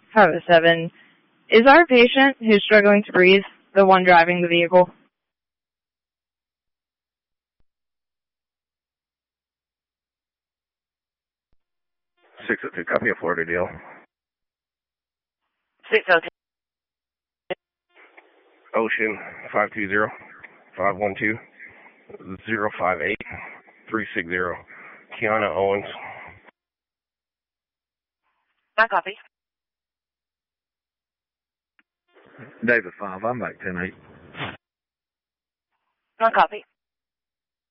507. Is our patient who's struggling to breathe the one driving the vehicle? 602, copy a Florida deal. 602. Ocean 520-512-058-360. Kiana Owens. My copy. David 5, I'm back 10-8. My copy.